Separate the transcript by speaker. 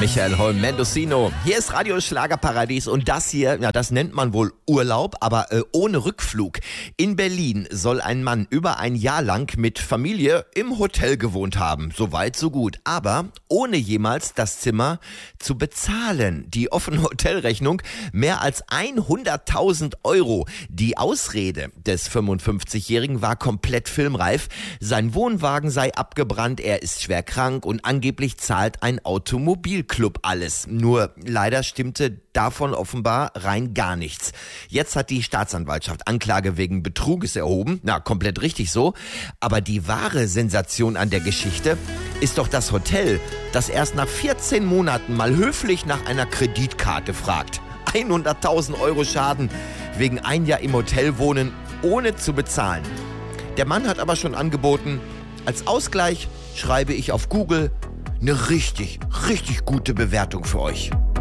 Speaker 1: Michael Holm, Mendocino. Hier ist Radio Schlagerparadies und das hier, ja, das nennt man wohl Urlaub, aber ohne Rückflug. In Berlin soll ein Mann über ein Jahr lang mit Familie im Hotel gewohnt haben. So weit, so gut. Aber ohne jemals das Zimmer zu bezahlen. Die offene Hotelrechnung mehr als 100.000 Euro. Die Ausrede des 55-Jährigen war komplett filmreif. Sein Wohnwagen sei abgebrannt, er ist schwer krank und angeblich zahlt ein Automobilclub alles. Nur leider stimmte davon offenbar rein gar nichts. Jetzt hat die Staatsanwaltschaft Anklage wegen Betruges erhoben. Na, komplett richtig so. Aber die wahre Sensation an der Geschichte ist doch das Hotel, das erst nach 14 Monaten mal höflich nach einer Kreditkarte fragt. 100.000 Euro Schaden wegen ein Jahr im Hotel wohnen, ohne zu bezahlen. Der Mann hat aber schon angeboten, als Ausgleich schreibe ich auf Google eine richtig gute Bewertung für euch.